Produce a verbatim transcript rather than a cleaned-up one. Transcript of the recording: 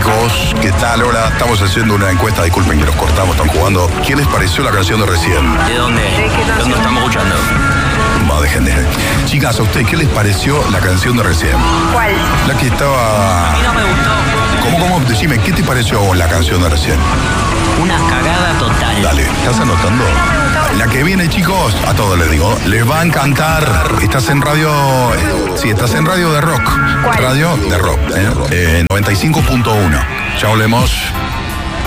chicos, ¿qué tal? Hola, estamos haciendo una encuesta, disculpen que los cortamos, están jugando. ¿Qué les pareció la canción de recién? ¿De dónde? ¿De dónde estamos escuchando? Va, dejen de... Chicas, ¿a ustedes qué les pareció la canción de recién? ¿Cuál? La que estaba... A mí no me gustó. ¿Cómo, cómo? Decime, ¿qué te pareció a vos la canción de recién? Una cagada total. Dale, ¿estás anotando? La que viene, chicos, a todos les digo, les va a encantar. Estás en radio... Eh, sí, estás en radio de rock. ¿Cuál? Radio de rock, ¿eh? Eh, noventa y cinco punto uno. Ya volvemos.